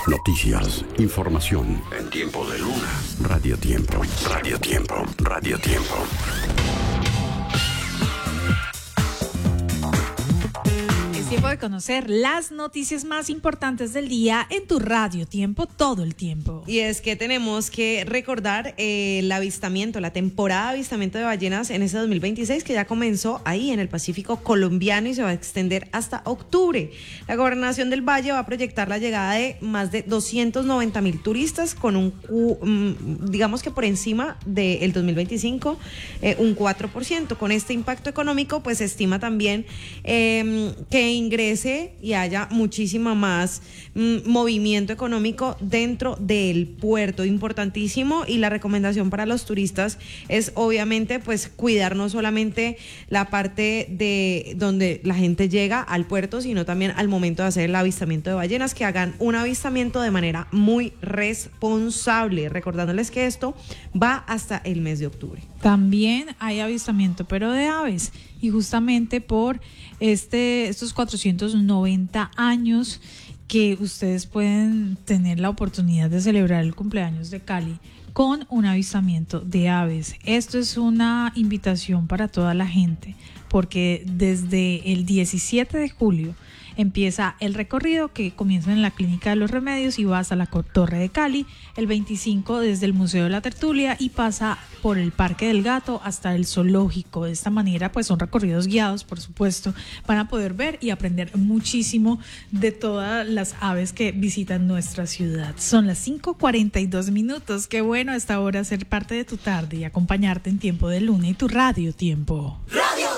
Noticias, información en tiempo de Luna. Radio Tiempo, Radio Tiempo, Radio Tiempo. Es tiempo de conocer las noticias más importantes del día en tu Radio Tiempo todo el tiempo. Y es que tenemos que recordar el avistamiento, la temporada de avistamiento de ballenas en ese 2026 que ya comenzó ahí en el Pacífico colombiano y se va a extender hasta octubre. La Gobernación del Valle va a proyectar la llegada de más de 290,000 turistas con digamos que por encima del 2025, un 4%. Con este impacto económico, pues se estima también que ingrese y haya muchísima más movimiento económico dentro del puerto, importantísimo. Y la recomendación para los turistas es obviamente pues cuidar no solamente la parte de donde la gente llega al puerto, sino también al momento de hacer el avistamiento de ballenas, que hagan un avistamiento de manera muy responsable, recordándoles que esto va hasta el mes de octubre. También hay avistamiento, pero de aves, y justamente por estos 490 años que ustedes pueden tener la oportunidad de celebrar el cumpleaños de Cali con un avistamiento de aves. Esto es una invitación para toda la gente, porque desde el 17 de julio empieza el recorrido que comienza en la Clínica de los Remedios y va hasta la Torre de Cali, el 25 desde el Museo de la Tertulia y pasa por el Parque del Gato hasta el Zoológico. De esta manera pues son recorridos guiados, por supuesto, van a poder ver y aprender muchísimo de todas las aves que visitan nuestra ciudad. Son las 5:42, qué bueno a esta hora ser parte de tu tarde y acompañarte en Tiempo de Luna y tu Radio Tiempo.